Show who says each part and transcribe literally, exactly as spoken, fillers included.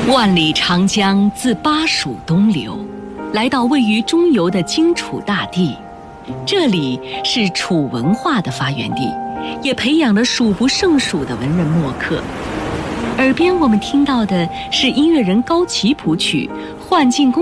Speaker 1: 万里长江自巴蜀东流，来到位于中游的荆楚大地，这里是楚文化的发源地，也培养了数不胜数的文人墨客。耳边我们听到的是音乐人高齐谱曲《幻境宫》